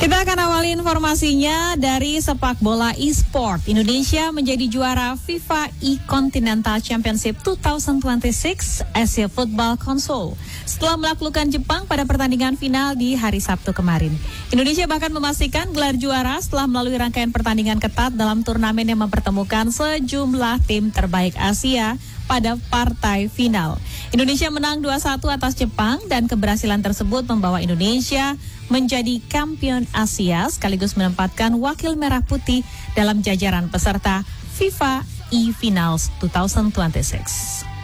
Kita akan awali informasinya dari sepak bola e-sport. Indonesia menjadi juara FIFA E-Continental Championship 2026 Asia Football Console setelah menaklukkan Jepang pada pertandingan final di hari Sabtu kemarin. Indonesia bahkan memastikan gelar juara setelah melalui rangkaian pertandingan ketat dalam turnamen yang mempertemukan sejumlah tim terbaik Asia pada partai final. Indonesia menang 2-1 atas Jepang dan keberhasilan tersebut membawa Indonesia menjadi kampion Asia sekaligus menempatkan wakil merah putih dalam jajaran peserta FIFA E-Finals 2026.